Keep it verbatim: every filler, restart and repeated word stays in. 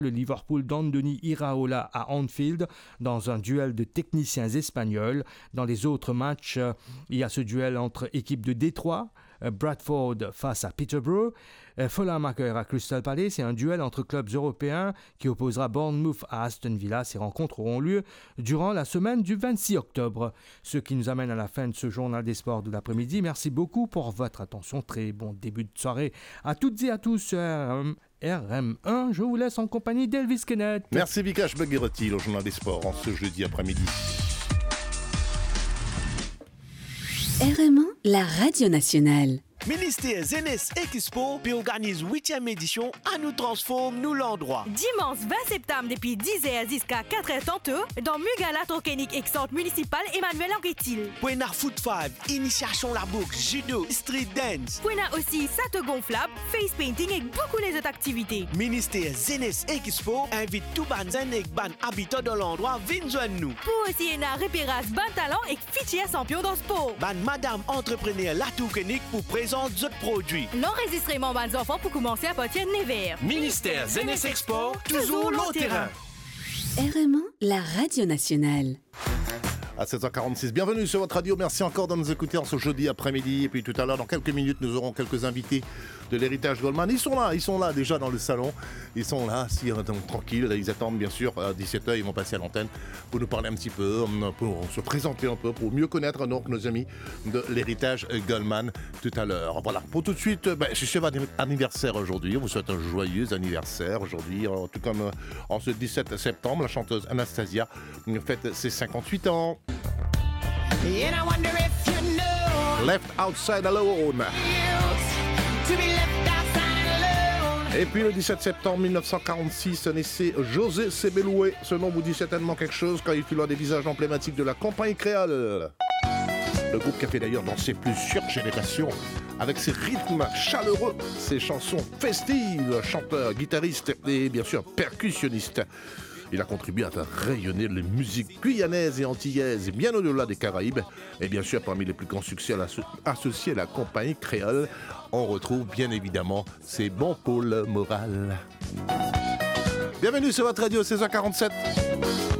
Le Liverpool d'Andoni Iraola à Anfield dans un duel de techniciens espagnols. Dans les autres matchs, il y a ce duel entre équipes de Détroit, Bradford face à Peterborough, Fulham accueillera Crystal Palace. C'est un duel entre clubs européens qui opposera Bournemouth à Aston Villa. Ces rencontres auront lieu durant la semaine du vingt-six octobre. Ce qui nous amène à la fin de ce journal des sports de l'après-midi. Merci beaucoup pour votre attention. Très bon début de soirée à toutes et à tous sur R M un. Je vous laisse en compagnie d'Elvis Kenneth. Merci Vikash Bagherati, le journal des sports en ce jeudi après-midi. R M un, la radio nationale. Ministère Jeunesse et Expo puis organise huitième édition à nous transforme nous l'endroit. Dimanche vingt septembre depuis dix heures jusqu'à quatre heures tantôt dans Mugala Trocanique et centre municipal Emmanuel Anquetil. Poena Foot five, initiation la boucle, judo, street dance. Poena aussi sato gonflable, face painting et beaucoup les autres activités. Ministère Jeunesse et Expo invite tout ban zen et ban habitants de l'endroit viennent joindre nous. Pour aussi un repérage ban talent et fichier champion dans le sport. Ban madame entrepreneur la Trocanique pour présenter d'autres produits. L'enregistrement des enfants pour commencer à partir de Nevers. Ministère Jeunesse Expo, toujours long terrain. R M un, la radio nationale. À sept heures quarante-six, bienvenue sur votre radio, merci encore de nous écouter en ce jeudi après-midi. Et puis tout à l'heure, dans quelques minutes, nous aurons quelques invités de l'héritage Goldman. Ils sont là, ils sont là déjà dans le salon. Ils sont là, assis, donc, tranquilles. Ils attendent bien sûr à dix-sept heures, ils vont passer à l'antenne pour nous parler un petit peu, pour se présenter un peu, pour mieux connaître donc nos amis de l'héritage Goldman tout à l'heure. Voilà, pour tout de suite, ben, c'est votre anniversaire aujourd'hui. On vous souhaite un joyeux anniversaire aujourd'hui. Tout comme en ce dix-sept septembre, la chanteuse Anastasia fête ses cinquante-huit ans. And I wonder if you know Left Outside Alone. to be left outside alone. Et puis le dix-sept septembre mille neuf cent quarante-six naissait José Sebeloué. Ce nom vous dit certainement quelque chose car il fut l'un des visages emblématiques de la compagnie créole. Le groupe qui a fait d'ailleurs danser plusieurs générations avec ses rythmes chaleureux, ses chansons festives, chanteur, guitariste et bien sûr percussionniste. Il a contribué à faire rayonner les musiques guyanaises et antillaises, bien au-delà des Caraïbes. Et bien sûr, parmi les plus grands succès associés à la compagnie créole, on retrouve bien évidemment ses bons Paul Moral. Bienvenue sur votre radio, seize heures quarante-sept.